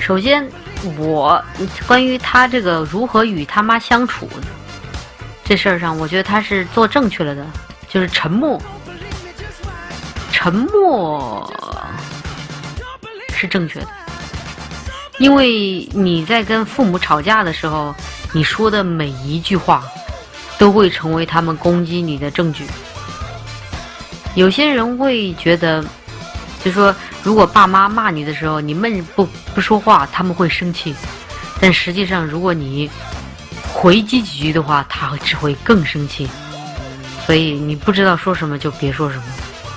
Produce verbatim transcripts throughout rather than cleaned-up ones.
首先，我关于他这个如何与他妈相处这事儿上，我觉得他是做正确了的，就是沉默。沉默是正确的，因为你在跟父母吵架的时候，你说的每一句话都会成为他们攻击你的证据。有些人会觉得，就说如果爸妈骂你的时候，你闷不不说话，他们会生气。但实际上，如果你回击几句的话，他只会更生气。所以你不知道说什么就别说什么。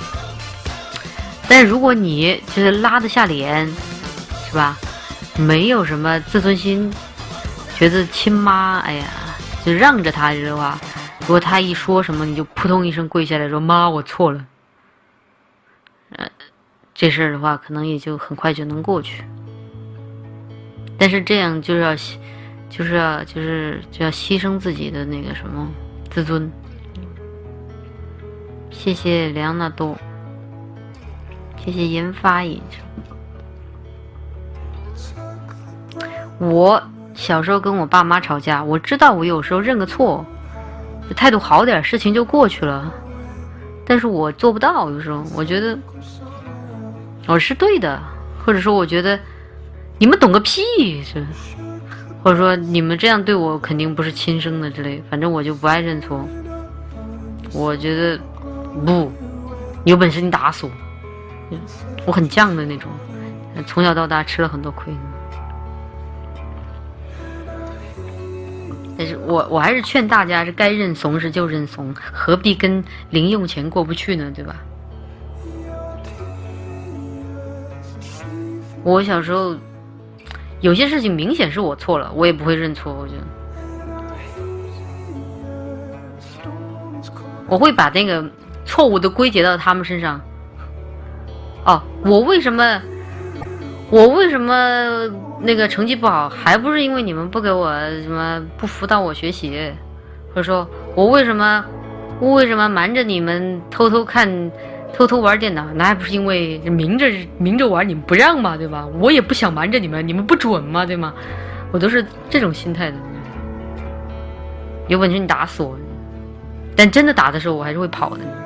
但如果你就是拉得下脸，是吧？没有什么自尊心，觉得亲妈，哎呀，就让着他的话，如果他一说什么，你就扑通一声跪下来说妈，我错了。呃，这事儿的话，可能也就很快就能过去。但是这样就是要，就是要，就是就要牺牲自己的那个什么自尊。谢谢梁纳多，谢谢研发饮。我小时候跟我爸妈吵架，我知道我有时候认个错，态度好点，事情就过去了。但是我做不到，有时候我觉得我是对的，或者说我觉得你们懂个屁，是，或者说你们这样对我肯定不是亲生的之类，反正我就不爱认错。我觉得不，有本事你打死我，我很犟的那种，从小到大吃了很多亏。但是我我还是劝大家，是该认怂是就认怂，何必跟零用钱过不去呢？对吧？我小时候有些事情明显是我错了，我也不会认错，我觉得我会把那个错误都归结到他们身上。哦，我为什么我为什么那个成绩不好，还不是因为你们不给我什么不辅导我学习，或者说我为什么我为什么瞒着你们偷偷看偷偷玩电脑，那还不是因为明着明着玩你们不让嘛，对吧？我也不想瞒着你们，你们不准嘛，对吗？我都是这种心态的。有本事你打死我，但真的打的时候我还是会跑的。